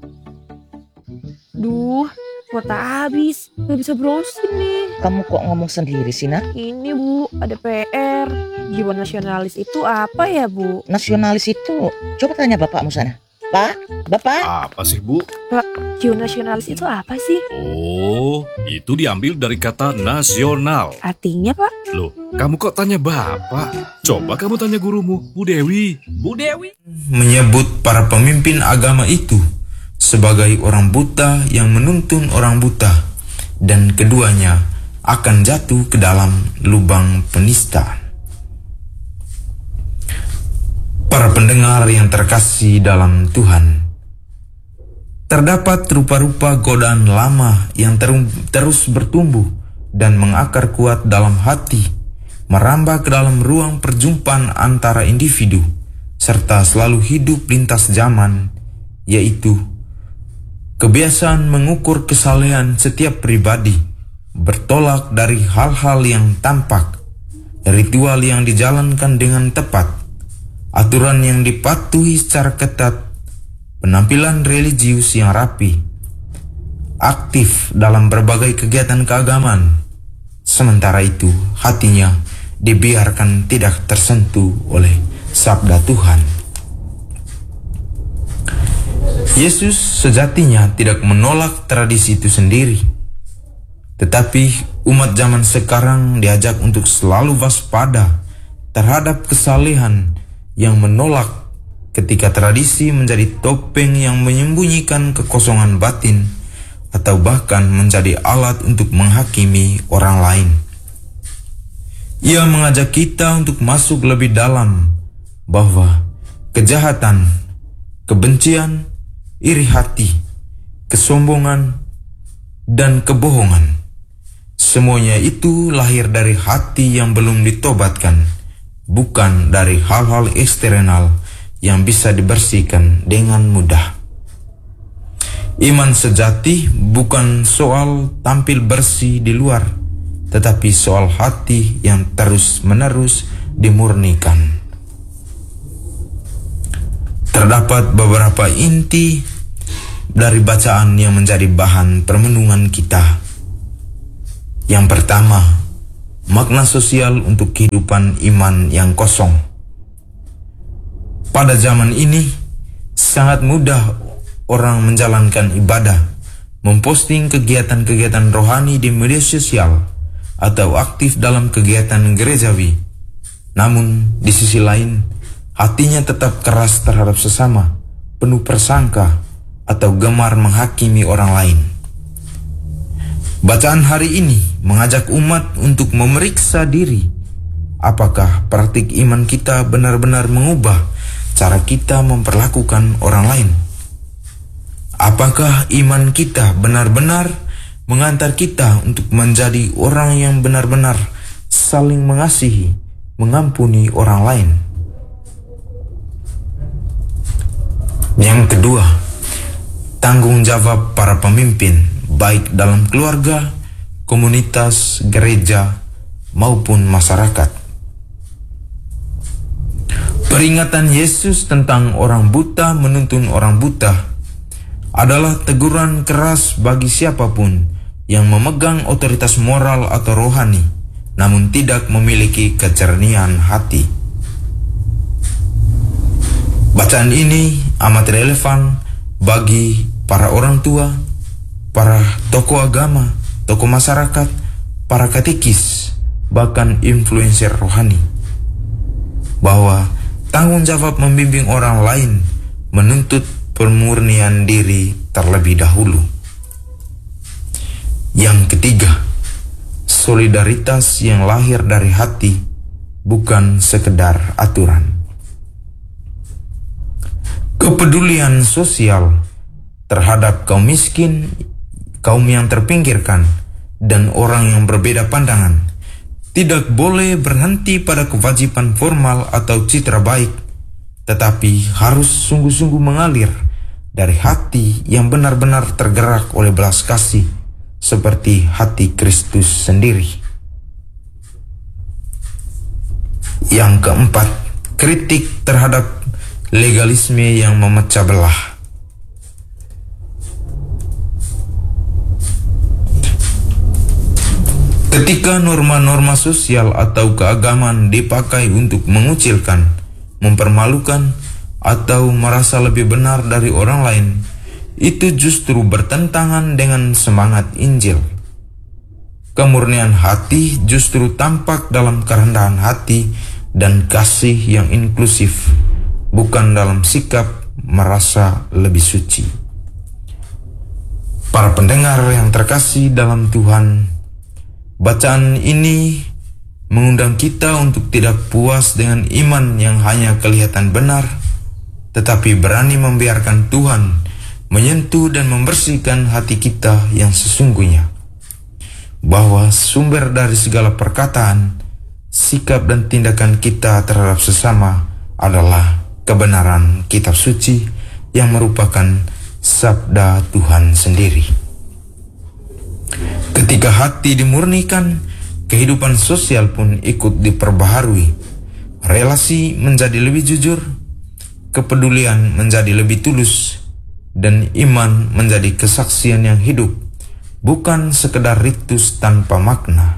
Duh, kuota habis. Gak bisa browsing nih. Kamu kok ngomong sendiri sih, Nak? Ini Bu, ada PR. Jiwa nasionalis itu apa ya Bu? Nasionalis itu, coba tanya bapakmu sana. Pak, Bapak? Apa sih, Bu? Pak, jiwa nasionalis itu apa sih? Oh, itu diambil dari kata nasional. Artinya Pak? Loh, kamu kok tanya Bapak? Coba kamu tanya gurumu, Bu Dewi. Bu Dewi. Menyebut para pemimpin agama itu sebagai orang buta yang menuntun orang buta, dan keduanya akan jatuh ke dalam lubang penista. Para pendengar yang terkasih dalam Tuhan, terdapat rupa-rupa godaan lama yang terus bertumbuh dan mengakar kuat dalam hati, merambah ke dalam ruang perjumpaan antara individu, serta selalu hidup lintas zaman, yaitu kebiasaan mengukur kesalehan setiap pribadi, bertolak dari hal-hal yang tampak, ritual yang dijalankan dengan tepat, aturan yang dipatuhi secara ketat, penampilan religius yang rapi, aktif dalam berbagai kegiatan keagamaan. Sementara itu, hatinya dibiarkan tidak tersentuh oleh sabda Tuhan. Yesus sejatinya tidak menolak tradisi itu sendiri, tetapi umat zaman sekarang diajak untuk selalu waspada terhadap kesalehan yang menolak ketika tradisi menjadi topeng yang menyembunyikan kekosongan batin atau bahkan menjadi alat untuk menghakimi orang lain. Ia mengajak kita untuk masuk lebih dalam bahwa kejahatan, kebencian, iri hati, kesombongan, dan kebohongan, semuanya itu lahir dari hati yang belum ditobatkan, bukan dari hal-hal eksternal yang bisa dibersihkan dengan mudah. Iman sejati bukan soal tampil bersih di luar, tetapi soal hati yang terus-menerus dimurnikan. Terdapat beberapa inti dari bacaan yang menjadi bahan permenungan kita. Yang pertama, makna sosial untuk kehidupan iman yang kosong. Pada zaman ini, sangat mudah orang menjalankan ibadah, memposting kegiatan-kegiatan rohani di media sosial, atau aktif dalam kegiatan gerejawi. Namun, di sisi lain, hatinya tetap keras terhadap sesama, penuh prasangka, atau gemar menghakimi orang lain. Bacaan hari ini mengajak umat untuk memeriksa diri. Apakah praktik iman kita benar-benar mengubah cara kita memperlakukan orang lain? Apakah iman kita benar-benar mengantar kita untuk menjadi orang yang benar-benar saling mengasihi, mengampuni orang lain? Yang kedua, tanggung jawab para pemimpin, baik dalam keluarga, komunitas, gereja, maupun masyarakat. Peringatan Yesus tentang orang buta menuntun orang buta adalah teguran keras bagi siapapun yang memegang otoritas moral atau rohani, namun tidak memiliki kejernihan hati. Bacaan ini amat relevan bagi para orang tua, para tokoh agama, tokoh masyarakat, para katekis, bahkan influencer rohani, bahwa tanggung jawab membimbing orang lain menuntut pemurnian diri terlebih dahulu. Yang ketiga, solidaritas yang lahir dari hati, bukan sekedar aturan. Kepedulian sosial terhadap kaum miskin, kaum yang terpinggirkan, dan orang yang berbeda pandangan tidak boleh berhenti pada kewajiban formal atau citra baik, tetapi harus sungguh-sungguh mengalir dari hati yang benar-benar tergerak oleh belas kasih, seperti hati Kristus sendiri. Yang keempat, kritik terhadap legalisme yang memecah belah. Ketika norma-norma sosial atau keagamaan dipakai untuk mengucilkan, mempermalukan, atau merasa lebih benar dari orang lain, itu justru bertentangan dengan semangat Injil. Kemurnian hati justru tampak dalam kerendahan hati dan kasih yang inklusif, bukan dalam sikap merasa lebih suci. Para pendengar yang terkasih dalam Tuhan, bacaan ini mengundang kita untuk tidak puas dengan iman yang hanya kelihatan benar, tetapi berani membiarkan Tuhan menyentuh dan membersihkan hati kita yang sesungguhnya. Bahwa sumber dari segala perkataan, sikap dan tindakan kita terhadap sesama adalah kebenaran kitab suci yang merupakan sabda Tuhan sendiri. Ketika hati dimurnikan, kehidupan sosial pun ikut diperbaharui. Relasi menjadi lebih jujur, kepedulian menjadi lebih tulus, dan iman menjadi kesaksian yang hidup, bukan sekedar ritus tanpa makna.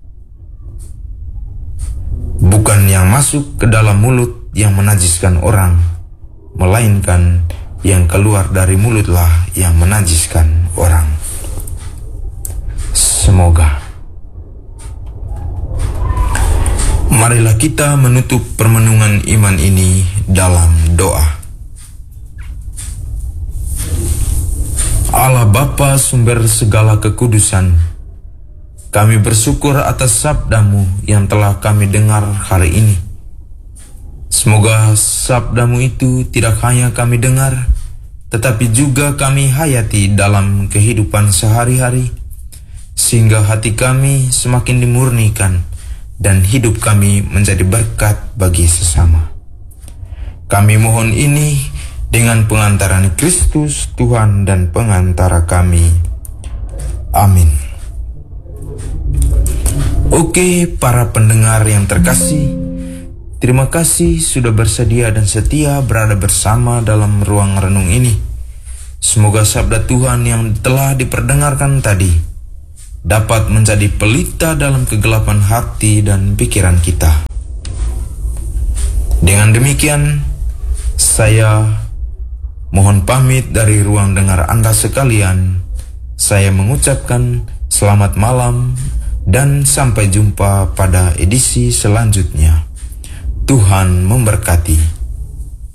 Bukan yang masuk ke dalam mulut yang menajiskan orang, melainkan yang keluar dari mulutlah yang menajiskan orang. Semoga. Marilah kita menutup permenungan iman ini dalam doa. Allah Bapa sumber segala kekudusan, kami bersyukur atas sabdamu yang telah kami dengar hari ini. Semoga sabdamu itu tidak hanya kami dengar, tetapi juga kami hayati dalam kehidupan sehari-hari, sehingga hati kami semakin dimurnikan dan hidup kami menjadi berkat bagi sesama. Kami mohon ini dengan pengantaran Kristus Tuhan dan pengantara kami. Amin. Oke, para pendengar yang terkasih, terima kasih sudah bersedia dan setia berada bersama dalam ruang renung ini. Semoga sabda Tuhan yang telah diperdengarkan tadi dapat menjadi pelita dalam kegelapan hati dan pikiran kita. Dengan demikian, saya mohon pamit dari ruang dengar Anda sekalian. Saya mengucapkan selamat malam dan sampai jumpa pada edisi selanjutnya. Tuhan memberkati.